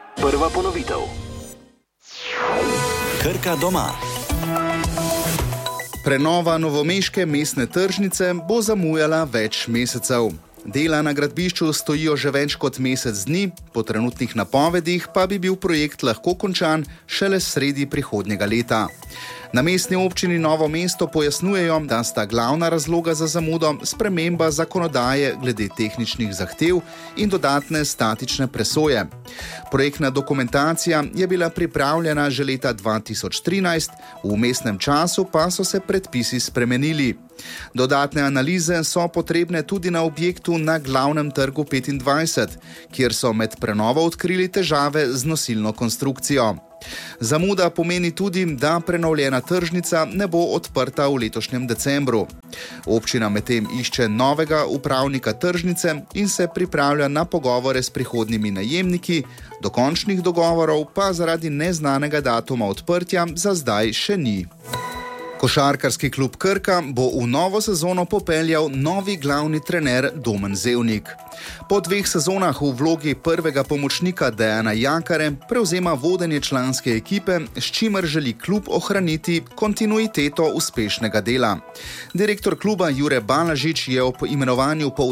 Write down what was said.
Prva ponovitev. Krka doma. Prenova novomeške mestne tržnice bo zamujala več mesecev. Dela na gradbišču stojijo že več kot mesec dni, po trenutnih napovedih pa bi bil projekt lahko končan šele sredi prihodnjega leta. Na mestni občini Novo mesto pojasnjujejo, da sta glavna razloga za zamudo sprememba zakonodaje glede tehničnih zahtev in dodatne statične presoje. Projektna dokumentacija je bila pripravljena že leta 2013, v vmesnem času pa so se predpisi spremenili. Dodatne analize so potrebne tudi na objektu na glavnem trgu 25, kjer so med prenovo odkrili težave z nosilno konstrukcijo. Zamuda pomeni tudi, da prenovljena tržnica ne bo odprta v letošnjem decembru. Občina medtem išče novega upravnika tržnice in se pripravlja na pogovore s prihodnjimi najemniki, dokončnih dogovorov pa zaradi neznanega datuma odprtja za zdaj še ni. Košarkarski klub Krka bo v novo sezono popeljal novi glavni trener Domen Zevnik. Po 2 sezonah v vlogi prvega pomočnika Dejana Jakare prevzema vodenje članske ekipe, s čimer želi klub ohraniti kontinuiteto uspešnega dela. Direktor kluba Jure Balažič je ob imenovanju